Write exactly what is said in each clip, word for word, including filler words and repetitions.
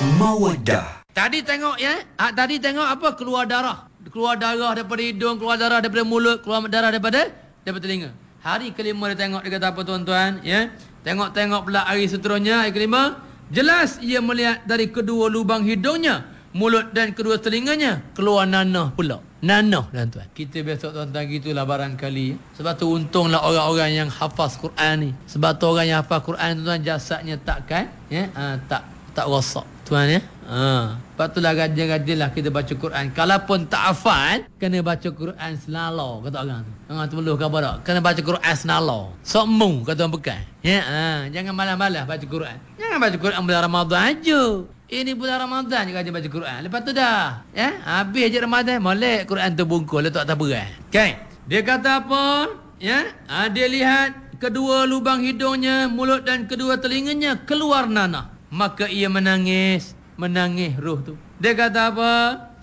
Mawadah. Tadi tengok ya, ah, tadi tengok apa? Keluar darah. Keluar darah daripada hidung, keluar darah daripada mulut, keluar darah daripada daripada telinga. Hari kelima dia tengok, dia kata apa tuan-tuan? Ya, tengok-tengok pula hari seterusnya, hari kelima, jelas ia melihat dari kedua lubang hidungnya, mulut dan kedua telinganya keluar nanah pula. Nanah tuan-tuan. Kita besok tuan-tuan gitulah barangkali. Sebab tu untunglah orang-orang yang hafaz Quran ni. Sebab tu orang yang hafaz Quran tuan-tuan jasadnya takkan ya, ha, tak tak rosak tuan ya. Ha, lepas itulah rajin-rajinlah kita baca Quran. Kalaupun tak hafal, kena baca Quran senala kata orang tu. Orang tu perlu khabar tak? Kena baca Quran senala. Sokmu kata orang bekas. Ya, ha, jangan malas-malas baca Quran. Jangan baca Quran bulan Ramadan aja. Ini bulan Ramadan juga dia baca Quran. Lepas tu dah, ya, habis je Ramadan, molek Quran terbungkus letak atas berat. Okey. Dia kata apa? Ya, ha, dia lihat kedua lubang hidungnya, mulut dan kedua telinganya keluar nanah. Maka ia menangis, menangis roh tu. Dia kata apa?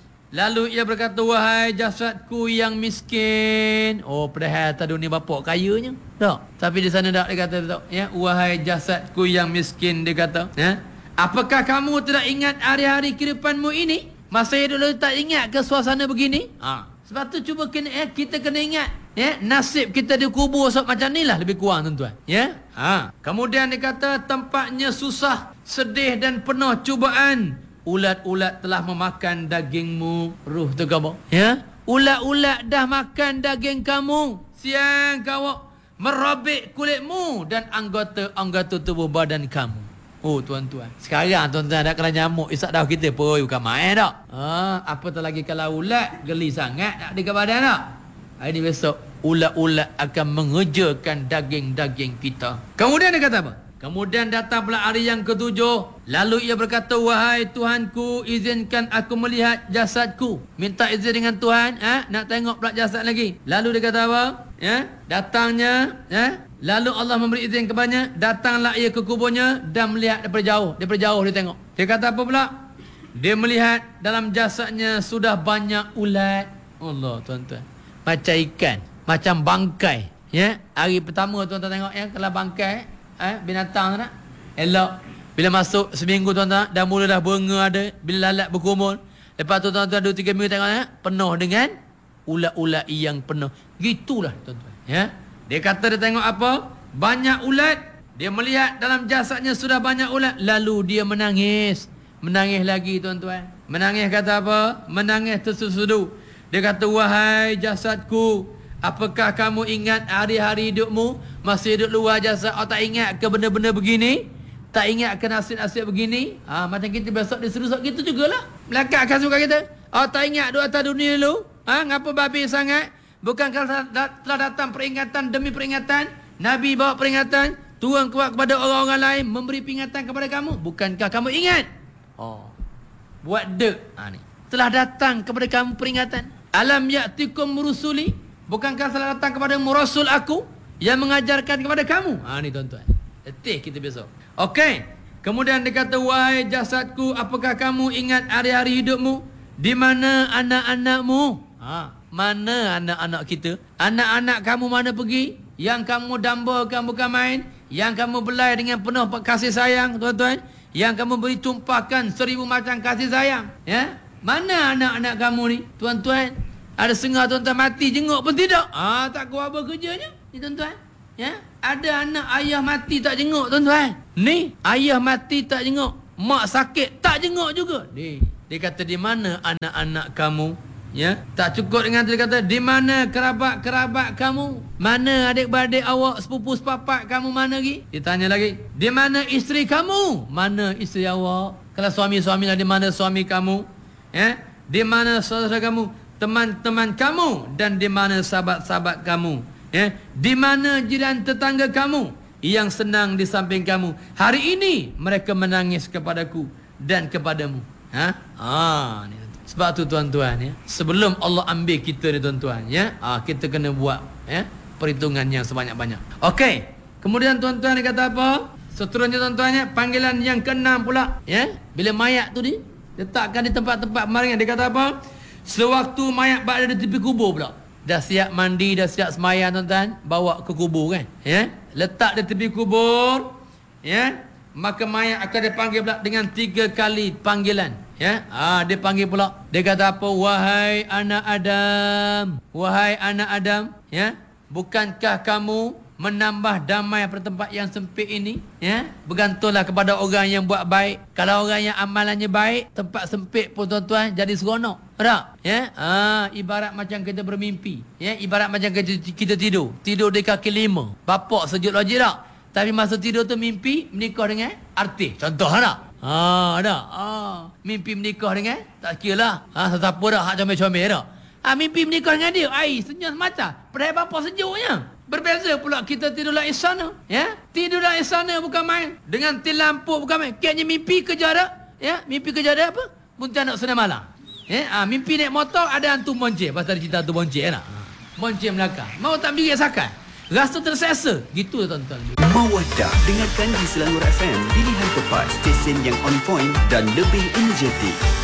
Lalu ia berkata, wahai jasadku yang miskin. Oh, padahal atas dunia bapak kayanya. Tak. Tapi di sana tak, dia kata tak. Ya, wahai jasadku yang miskin, dia kata. Ya. Apakah kamu tidak ingat hari-hari kehidupanmu ini? Masa hidup dulu tak ingat ke suasana begini? Ha. Sebab tu cuba kena, eh, kita kena ingat. Ya, nasib kita dikubur so, macam ni lah lebih kurang tuan-tuan. Ya. Ha. Kemudian dia kata tempatnya susah, sedih dan penuh cubaan. Ulat-ulat telah memakan dagingmu. Ruh tu kamu. Ya. Ulat-ulat dah makan daging kamu. Siang kau merobek kulitmu dan anggota-anggota tubuh badan kamu. Oh tuan-tuan, sekarang tuan-tuan dah kena nyamuk isak dah kita pun bukan main tak. Ha, apatah lagi kalau ulat geli sangat nak dekat badan tak. Hari ni besok ulat-ulat akan mengejarkan daging-daging kita. Kemudian dia kata apa? Kemudian datang pula hari yang ketujuh. Lalu ia berkata, wahai Tuhanku, izinkan aku melihat jasadku. Minta izin dengan Tuhan, ha? Nak tengok pula jasad lagi. Lalu dia kata apa? Ya, datangnya, ya. Lalu Allah memberi izin kepadanya, datanglah ia ke kuburnya dan melihat daripada jauh. Daripada jauh dia tengok. Dia kata apa pula? Dia melihat dalam jasadnya sudah banyak ulat. Allah tuan-tuan. Macam ikan, macam bangkai. Ya, hari pertama tuan-tuan tengok ya, kalau bangkai, eh, binatang tak? Elok. Bila masuk seminggu tuan-tuan, dah mula dah bunga ada, bila lalat berkumul. Lepas tu tuan-tuan dua tiga minggu tengok ya, penuh dengan ulat-ulat yang penuh. Gitulah tuan-tuan. Ya. Dia kata dia tengok apa? Banyak ulat. Dia melihat dalam jasadnya sudah banyak ulat. Lalu dia menangis. Menangis lagi tuan-tuan. Menangis kata apa? Menangis tersusudu. Dia kata, wahai jasadku, apakah kamu ingat hari-hari hidupmu? Masih hidup luar jasad. Oh, tak ingat ke benda-benda begini? Tak ingat ke nasib-nasib begini? Ha, macam kita besok diseru-seru gitu jugalah. Melakatkan suka kita. Oh, tak ingat duduk atas dunia dulu? Ha, ngapa babi sangat? Bukankah telah datang peringatan demi peringatan? Nabi bawa peringatan, Tuhan kuat kepada orang-orang lain, memberi peringatan kepada kamu. Bukankah kamu ingat? Oh, buat dek. Ha, ni. Telah datang kepada kamu peringatan. Alam ya'tikum rusuli. Bukankah telah datang kepada rasul aku yang mengajarkan kepada kamu? Ha, ni tuan-tuan. Letih kita besok. Okey. Kemudian dia kata, wahai jasadku, apakah kamu ingat hari-hari hidupmu? Di mana anak-anakmu? Ha. Mana anak-anak kita? Anak-anak kamu mana pergi? Yang kamu dambakan bukan main. Yang kamu belai dengan penuh kasih sayang tuan-tuan. Yang kamu beri tumpahkan seribu macam kasih sayang. Ya? Mana anak-anak kamu ni tuan-tuan? Ada setengah tuan-tuan mati jenguk pun tidak. Ah, tak kuat apa kerjanya ni tuan-tuan. Ya? Ada anak ayah mati tak jenguk tuan-tuan. Ni ayah mati tak jenguk. Mak sakit tak jenguk juga. Dia, dia kata di mana anak-anak kamu? Ya, tak cukup dengan dia kata di mana kerabat-kerabat kamu? Mana adik-beradik awak, sepupu sepapak kamu mana lagi? Dia tanya lagi, di mana isteri kamu? Mana isteri awak? Kalau suami-suami lah, di mana suami kamu? Ya, di mana saudara kamu, teman-teman kamu dan di mana sahabat-sahabat kamu? Ya, di mana jiran tetangga kamu yang senang di samping kamu? Hari ini mereka menangis kepadaku dan kepadamu. Ha? Ah, ni. Sebab tu tuan-tuan ya, sebelum Allah ambil kita ni tuan-tuan ya, ah, kita kena buat ya perhitungan yang sebanyak-banyak. Okey. Kemudian tuan-tuan dia kata apa? Seterusnya tuan-tuan ya, panggilan yang keenam pula ya. Bila mayat tu di letakkan di tempat-tempat pembaringan, dia kata apa? Sewaktu mayat berada di tepi kubur pula. Dah siap mandi, dah siap sembahyang tuan-tuan, bawa ke kubur kan. Ya. Letak di tepi kubur ya. maka mayat akan dipanggil pula dengan tiga kali panggilan. Ya, ah dia panggil pula. Dia kata apa? Wahai anak Adam, wahai anak Adam, ya, bukankah kamu menambah damai pada tempat yang sempit ini? Ya, bergantunglah kepada orang yang buat baik. Kalau orang yang amalannya baik, tempat sempit pun tuan-tuan jadi seronok. Tak? Ya, ah ibarat macam kita bermimpi. Ya, ibarat macam kita, kita tidur. Tidur di kaki lima. Bapak sejuk lagi tak? Tapi masa tidur tu mimpi menikah dengan artis. Contoh tak? Ha, ada. Ha, mimpi menikah dengan tak kiralah. Ha, sesiapa dah hak comel-comel dah. Ha, mimpi menikah dengan dia. Ai, senyum semata. Padahal bapa sejuknya. Berbeza pula kita tidurlah istana. Ya? Tidurlah istana bukan main. Dengan til lampu bukan main. Kayaknya mimpi kerja ada. Ya? Mimpi kerja ada apa? Pontianak senang malam. Ya? Ha, mimpi naik motor ada hantu bonceng. Pasal cerita tu bonceng lah. Ha. Bonceng Melaka. Mau tak berdiri sakai. Rasa tersesa. Gitu tuan-tuan. Mawaddah. Dengarkan di Selangor F M. Pilihan tepat. Stesen yang on point dan lebih energetik.